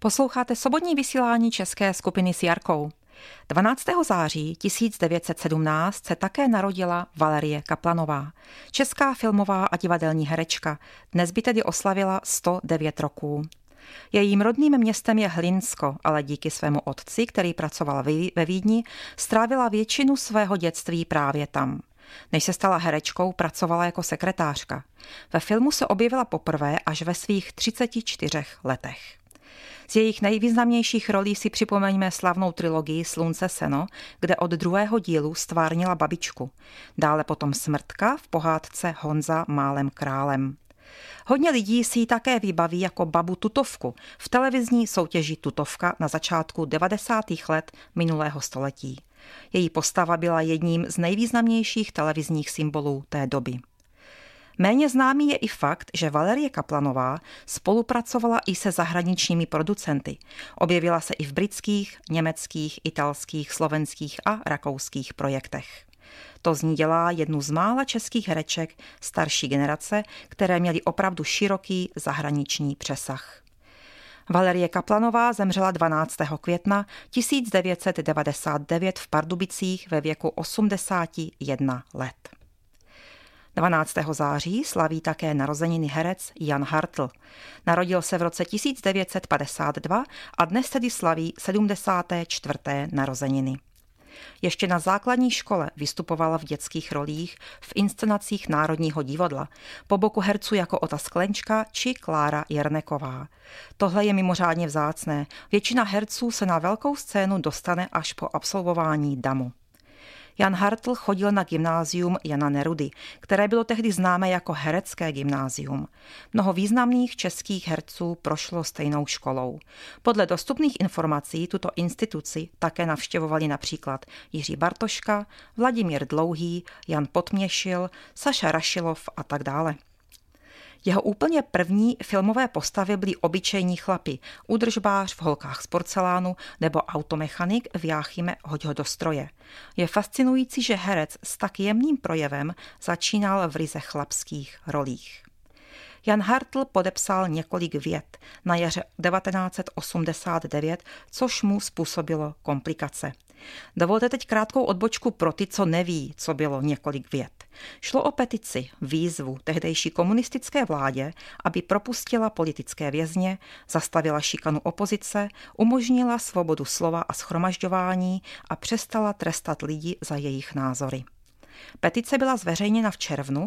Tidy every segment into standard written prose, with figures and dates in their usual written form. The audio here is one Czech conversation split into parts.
Posloucháte sobotní vysílání české skupiny s Jarkou. 12. září 1917 se také narodila Valerie Kaplanová, česká filmová a divadelní herečka. Dnes by tedy oslavila 109 roků. Jejím rodným městem je Hlinsko, ale díky svému otci, který pracoval ve Vídni, strávila většinu svého dětství právě tam. Než se stala herečkou, pracovala jako sekretářka. Ve filmu se objevila poprvé až ve svých 34 letech. Z jejich nejvýznamnějších rolí si připomeňme slavnou trilogii Slunce seno, kde od druhého dílu stvárnila babičku. Dále potom Smrtka v pohádce Honza málem králem. Hodně lidí si ji také vybaví jako babu Tutovku v televizní soutěži Tutovka na začátku 90. let minulého století. Její postava byla jedním z nejvýznamnějších televizních symbolů té doby. Méně známý je i fakt, že Valerie Kaplanová spolupracovala i se zahraničními producenty. Objevila se i v britských, německých, italských, slovenských a rakouských projektech. To z ní dělá jednu z mála českých hereček starší generace, které měly opravdu široký zahraniční přesah. Valerie Kaplanová zemřela 12. května 1999 v Pardubicích ve věku 81 let. 12. září slaví také narozeniny herec Jan Hartl. Narodil se v roce 1952 a dnes tedy slaví 74. narozeniny. Ještě na základní škole vystupovala v dětských rolích v inscenacích Národního divadla, po boku herců jako Ota Sklenčka či Klára Jerneková. Tohle je mimořádně vzácné. Většina herců se na velkou scénu dostane až po absolvování DAMu. Jan Hartl chodil na gymnázium Jana Nerudy, které bylo tehdy známé jako herecké gymnázium. Mnoho významných českých herců prošlo stejnou školou. Podle dostupných informací tuto instituci také navštěvovali například Jiří Bartoška, Vladimír Dlouhý, Jan Potměšil, Saša Rašilov a tak dále. Jeho úplně první filmové postavy byly obyčejní chlapi, údržbář v Holkách z porcelánu nebo automechanik v Jáchyme Hoď ho do stroje. Je fascinující, že herec s tak jemným projevem začínal v ryze chlapských rolích. Jan Hartl podepsal několik vět na jaře 1989, což mu způsobilo komplikace. Dovolte teď krátkou odbočku pro ty, co neví, co bylo několik vět. Šlo o petici, výzvu tehdejší komunistické vládě, aby propustila politické vězně, zastavila šikanu opozice, umožnila svobodu slova a shromažďování a přestala trestat lidi za jejich názory. Petice byla zveřejněna v červnu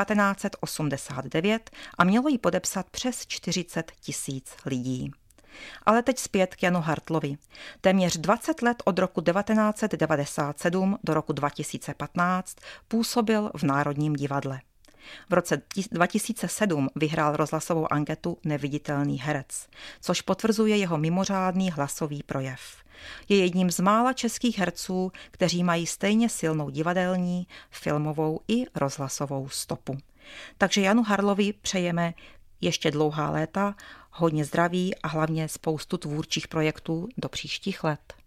1989 a mělo ji podepsat přes 40 000 lidí. Ale teď zpět k Janu Hartlovi. Téměř 20 let od roku 1997 do roku 2015 působil v Národním divadle. V roce 2007 vyhrál rozhlasovou anketu Neviditelný herec, což potvrzuje jeho mimořádný hlasový projev. Je jedním z mála českých herců, kteří mají stejně silnou divadelní, filmovou i rozhlasovou stopu. Takže Janu Hartlovi přejeme ještě dlouhá léta, hodně zdraví a hlavně spoustu tvůrčích projektů do příštích let.